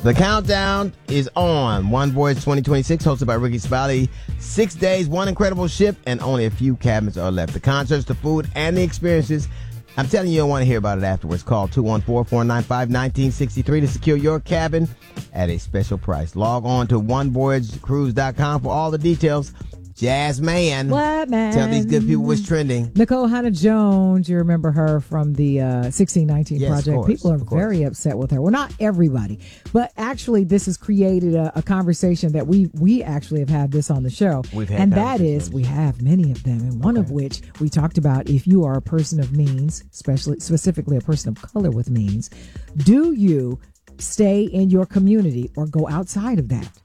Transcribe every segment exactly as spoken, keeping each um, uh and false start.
The countdown is on. One Voyage twenty twenty-six, hosted by Ricky Spalley. Six days, one incredible ship, and only a few cabins are left. The concerts, the food, and the experiences. I'm telling you, you'll want to hear about it afterwards. Call two one four, four nine five, one nine six three to secure your cabin at a special price. Log on to one voyage cruise dot com for all the details. Jazz Man. What, man? Tell these good people what's trending. Nikole Hannah-Jones, you remember her from the uh, sixteen nineteen yes, Project. Course, people are very upset with her. Well, not everybody, but actually this has created a, a conversation that we we actually have had this on the show. We've had and that is, we have many of them, and one okay. of which we talked about. If you are a person of means, especially specifically a person of color with means, do you stay in your community or go outside of that?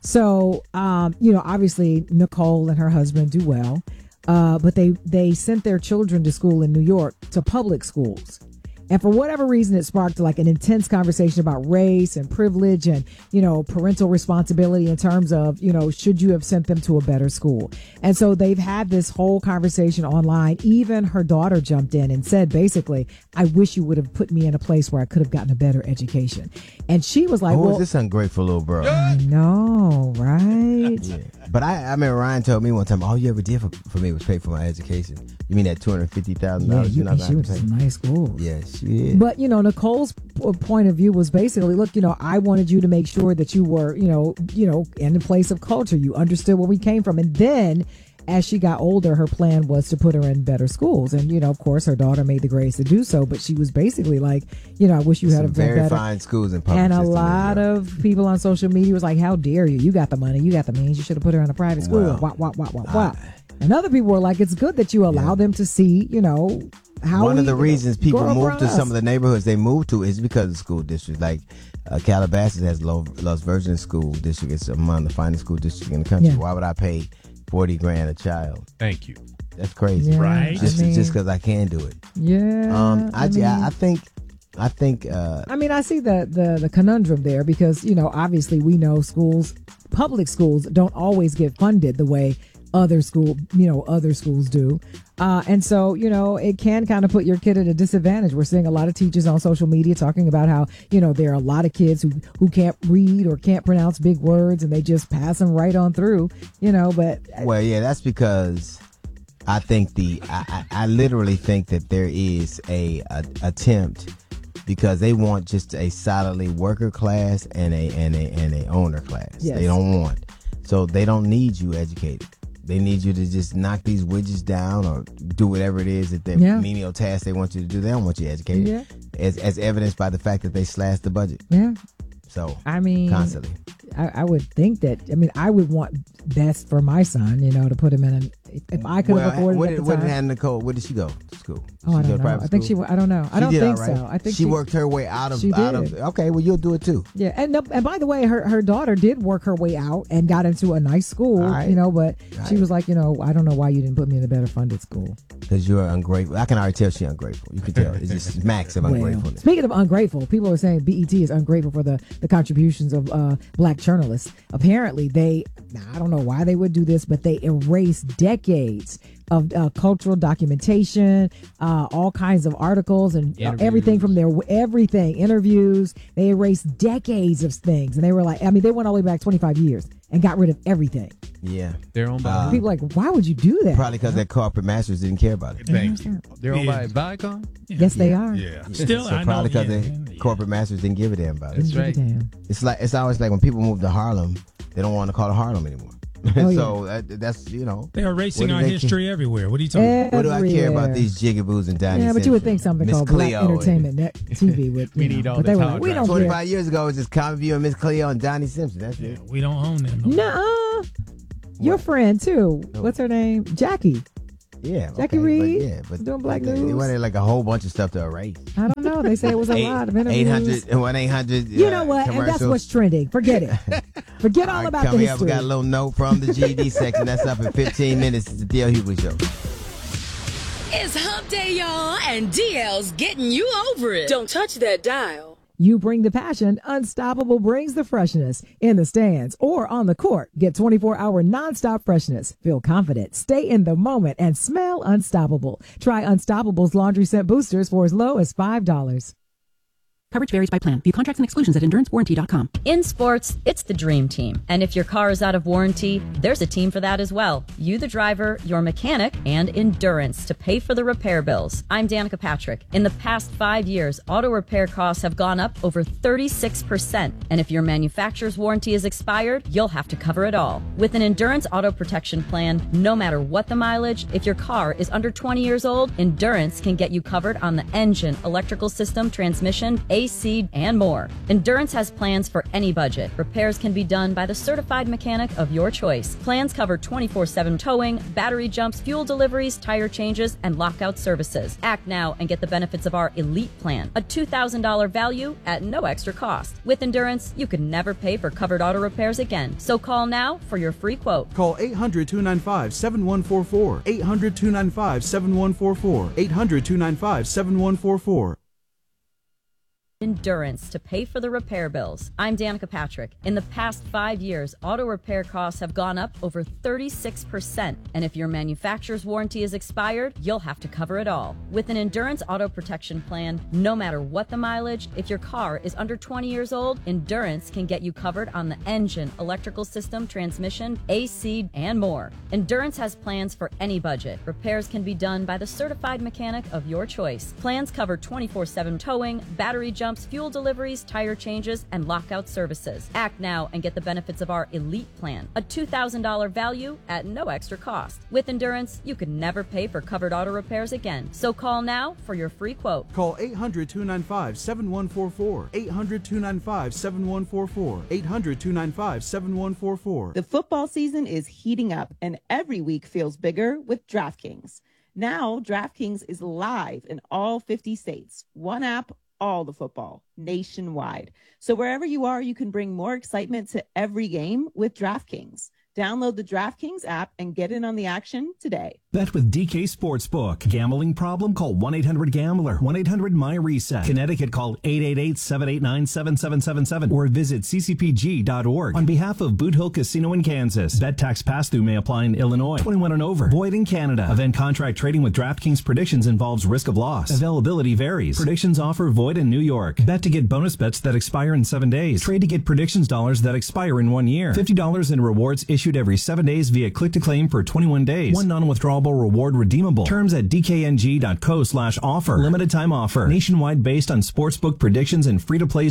So, um, you know, obviously Nikole and her husband do well, uh, but they, they sent their children to school in New York, to public schools. And for whatever reason, it sparked like an intense conversation about race and privilege and, you know, parental responsibility in terms of, you know, should you have sent them to a better school? And so they've had this whole conversation online. Even her daughter jumped in and said, basically, I wish you would have put me in a place where I could have gotten a better education. And she was like, Who well, is this ungrateful little bro? I know, right? Yeah. But I, I remember Ryan told me one time, all you ever did for, for me was pay for my education. You mean that two hundred fifty thousand Yeah, dollars you, you're not she going went to to pay? some nice schools. Yes, she is. But, you know, Nicole's p- point of view was basically, look, you know, I wanted you to make sure that you were, you know, you know, in the place of culture. You understood where we came from. And then as she got older, her plan was to put her in better schools. And, you know, of course, her daughter made the grades to do so. But she was basically like, you know, I wish you had Some done very better. fine schools in public And a system lot in of people on social media was like, how dare you? You got the money. You got the means. You should have put her in a private school. Well, Wah, wah, wah, wah, wah. And other people were like, it's good that you allow Yeah. them to see, you know, how One we, of the reasons people grow up move around to us. some of the neighborhoods they move to is because of the school districts. Like uh, Calabasas has Low, Los Virgin School District. It's among the finest school districts in the country. Yeah. Why would I pay forty grand a child? Thank you. That's crazy. Yeah, Right. Just I mean, just because I can do it. Yeah. Um, I, I, I, mean, I think, I think, uh, I mean, I see the, the, the conundrum there because, you know, obviously we know schools, public schools don't always get funded the way other school, you know, other schools do. Uh, and so, you know, it can kind of put your kid at a disadvantage. We're seeing a lot of teachers on social media talking about how, you know, there are a lot of kids who, who can't read or can't pronounce big words and they just pass them right on through, you know, but. well, yeah, that's because I think the, I, I, I literally think that there is a, a attempt because they want just a solidly worker class and a, and a, and a owner class. Yes. They don't want. So they don't need you educated. They need you to just knock these widgets down or do whatever it is that their Yeah. menial task they want you to do. They don't want you educated. Yeah. As, as evidenced by the fact that they slashed the budget. Yeah. So I mean, constantly. I, I would think that, I mean, I would want best for my son, you know, to put him in an, if I could have Well, afforded what it did, at the what did time. Hannah Nicole, where did she go to school? Oh, I She go don't to know. private I think she, school? I don't know. I She don't did think all right. so. I think she, worked her way out of, She out did. of, okay, well, you'll do it too. Yeah, and no- and by the way, her, her daughter did work her way out and got into a nice school, All right. you know, but All she right. was like, you know, I don't know why you didn't put me in a better funded school. Because you're ungrateful. I can already tell she's ungrateful. You can tell. It's just max of Well, ungratefulness. speaking of ungrateful, people are saying B E T is ungrateful for the, the contributions of uh, black journalists. Apparently, they, now, I don't know why they would do this, but they erase decades of uh, cultural documentation, uh, all kinds of articles and uh, everything from their everything, interviews. They erased decades of things. And they were like, I mean, they went all the way back twenty-five years and got rid of everything. Yeah. They're owned by Uh, People are like, why would you do that? Probably because their corporate masters didn't care about it. Thank you. They're owned Yeah. by Viacom. Yes, they are. Yeah. Still, so I know. probably because yeah, their yeah. corporate masters didn't give a damn about it. That's Didn't give a right. damn. It's like it's always like when people move to Harlem, they don't want to call it Harlem anymore. Oh, so that, that's you know. They're erasing What do our they history everywhere. What are you talking about? What do I care about Everywhere. these jigaboos and Donnie Yeah, but you would Simpson? think something Miss called Cleo Black and- Entertainment Net T V would. We you need know, all but the they were tall like, we drives. don't care. twenty-five years ago, it was just Common View and Miss Cleo and Donnie Simpson. That's Yeah, it. we don't own them. No. Nuh-uh. Your What? friend too. Who? What's her name? Jackie. Yeah, Jackie okay, Reed But yeah, but doing Black but they- News. They wanted like a whole bunch of stuff to erase. I don't know. They say it was a lot of interviews. eight hundred, one eight hundred. You know what? And that's what's trending. Forget it. Forget all, about the coming up, history. we got a little note from the G E D section. That's up in fifteen minutes. It's the D L Hughley Show. It's hump day, y'all, and D L's getting you over it. Don't touch that dial. You bring the passion, Unstoppable brings the freshness. In the stands or on the court, get twenty-four hour nonstop freshness. Feel confident, stay in the moment, and smell unstoppable. Try Unstoppable's laundry scent boosters for as low as five dollars. Coverage varies by plan. View contracts and exclusions at endurance warranty dot com. In sports, it's the dream team. And if your car is out of warranty, there's a team for that as well. You, the driver, your mechanic, and Endurance to pay for the repair bills. I'm Danica Patrick. In the past five years, auto repair costs have gone up over thirty-six percent. And if your manufacturer's warranty is expired, you'll have to cover it all. With an Endurance auto protection plan, no matter what the mileage, if your car is under twenty years old, Endurance can get you covered on the engine, electrical system, transmission, A C, and more. Endurance has plans for any budget. Repairs can be done by the certified mechanic of your choice. Plans cover twenty-four seven towing, battery jumps, fuel deliveries, tire changes, and lockout services. Act now and get the benefits of our Elite Plan, a two thousand dollars value at no extra cost. With Endurance, you can never pay for covered auto repairs again. So call now for your free quote. Call eight hundred, two nine five, seven one four four, eight hundred, two nine five, seven one four four, eight hundred, two nine five, seven one four four. Endurance to pay for the repair bills. I'm Danica Patrick. In the past five years, auto repair costs have gone up over thirty-six percent. And if your manufacturer's warranty is expired, you'll have to cover it all. With an Endurance auto protection plan, no matter what the mileage, if your car is under twenty years old, Endurance can get you covered on the engine, electrical system, transmission, A C, and more. Endurance has plans for any budget. Repairs can be done by the certified mechanic of your choice. Plans cover twenty-four seven towing, battery jumps, fuel deliveries, tire changes, and lockout services. Act now and get the benefits of our Elite Plan, a two thousand dollars value at no extra cost. With Endurance, you can never pay for covered auto repairs again. So call now for your free quote. Call eight hundred, two nine five, seven one four four, eight hundred, two nine five, seven one four four, eight hundred, two nine five, seven one four four. The football season is heating up, and every week feels bigger with DraftKings. Now, DraftKings is live in all fifty states. One app, all the football, nationwide. So wherever you are, you can bring more excitement to every game with DraftKings. Download the DraftKings app and get in on the action today. Bet with D K Sportsbook. Gambling problem? Call one eight hundred gambler. one eight hundred my reset. Connecticut, call eight eight eight, seven eight nine, seven seven seven seven or visit c c p g dot org. On behalf of Boot Hill Casino in Kansas, bet tax pass-through may apply in Illinois. twenty-one and over. Void in Canada. Event contract trading with DraftKings predictions involves risk of loss. Availability varies. Predictions offer void in New York. Bet to get bonus bets that expire in seven days. Trade to get predictions dollars that expire in one year. fifty dollars in rewards issued every seven days via click-to-claim for twenty-one days. One non-withdrawable reward redeemable. Terms at d k n g dot co slash offer. Limited time offer. Nationwide based on sportsbook predictions and free-to-play.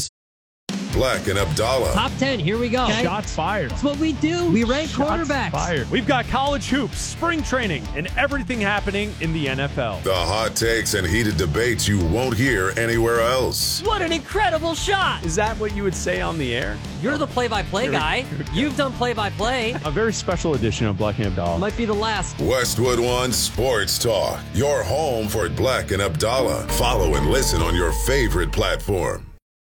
Black and Abdallah. Top ten, here we go. Okay. Shots fired. That's what we do. We rank Shots quarterbacks. Fired. We've got college hoops, spring training, and everything happening in the N F L. The hot takes and heated debates you won't hear anywhere else. What an incredible shot. Is that what you would say on the air? You're the play-by-play guy. You've done play-by-play. A very special edition of Black and Abdallah. Might be the last. Westwood One Sports Talk. Your home for Black and Abdallah. Follow and listen on your favorite platform.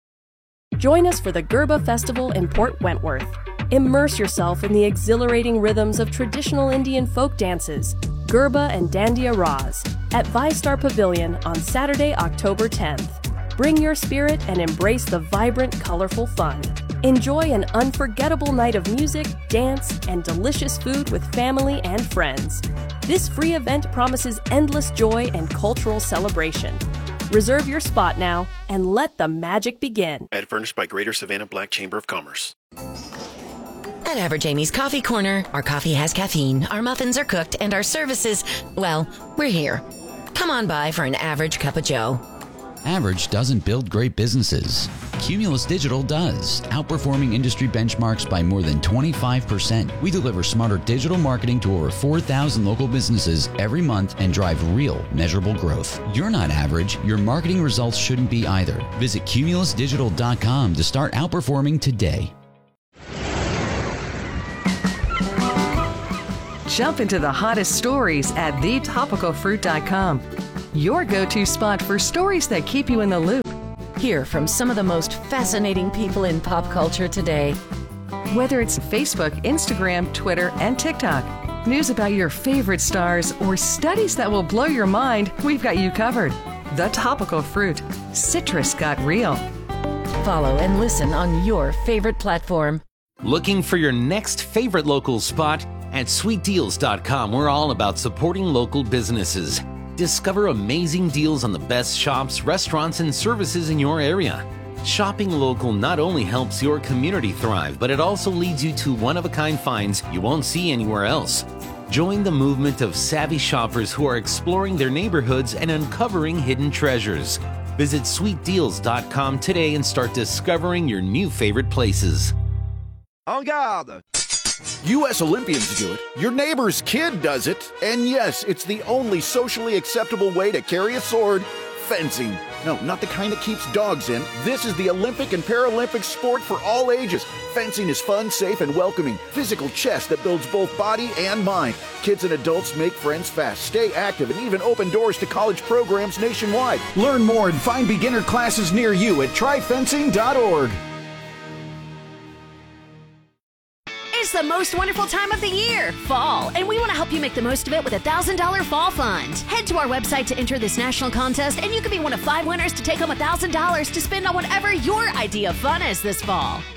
Join us for the Gerba Festival in Port Wentworth. Immerse yourself in the exhilarating rhythms of traditional Indian folk dances, Gerba and Dandiya Raz, at ViStar Pavilion on Saturday, October tenth. Bring your spirit and embrace the vibrant, colorful fun. Enjoy an unforgettable night of music, dance, and delicious food with family and friends. This free event promises endless joy and cultural celebration. Reserve your spot now and let the magic begin. Ad furnished by Greater Savannah Black Chamber of Commerce. At Average Amy's Coffee Corner, our coffee has caffeine, our muffins are cooked, and our services, well, we're here. Come on by for an average cup of joe. Average doesn't build great businesses. Cumulus Digital does, outperforming industry benchmarks by more than twenty-five percent. We deliver smarter digital marketing to over four thousand local businesses every month and drive real, measurable growth. You're not average. Your marketing results shouldn't be either. Visit cumulus digital dot com to start outperforming today. Jump into the hottest stories at the topical fruit dot com. Your go-to spot for stories that keep you in the loop. Hear from some of the most fascinating people in pop culture today. Whether it's Facebook, Instagram, Twitter, and TikTok, news about your favorite stars, or studies that will blow your mind, we've got you covered. The Topical Fruit. Citrus got real. Follow and listen on your favorite platform. Looking for your next favorite local spot? At sweet deals dot com, we're all about supporting local businesses. Discover amazing deals on the best shops, restaurants, and services in your area. Shopping local not only helps your community thrive, but it also leads you to one-of-a-kind finds you won't see anywhere else. Join the movement of savvy shoppers who are exploring their neighborhoods and uncovering hidden treasures. Visit sweet deals dot com today and start discovering your new favorite places. En garde! U S Olympians do it, your neighbor's kid does it, and yes, it's the only socially acceptable way to carry a sword: fencing. No, not the kind that keeps dogs in. This is the Olympic and Paralympic sport for all ages. Fencing is fun, safe, and welcoming. Physical chess that builds both body and mind. Kids and adults make friends fast, stay active, and even open doors to college programs nationwide. Learn more and find beginner classes near you at try fencing dot org. It's the most wonderful time of the year, fall, and we want to help you make the most of it with a one thousand dollars Fall Fund. Head to our website to enter this national contest, and you could be one of five winners to take home one thousand dollars to spend on whatever your idea of fun is this fall.